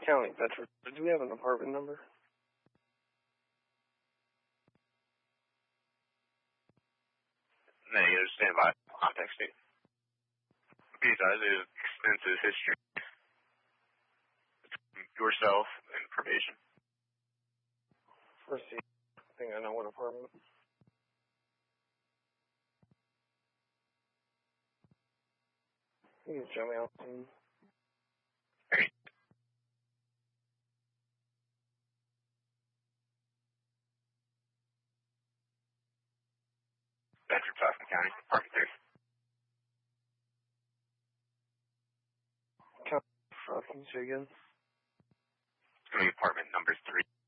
County Bedford. Do we have an apartment number? Negative, stand by. Contact state. These are the extensive history between yourself and probation. First, I think I know what apartment. You can show me out. Bedford, Putnam County, apartment 3. Can you say again? It's going to be apartment number 3.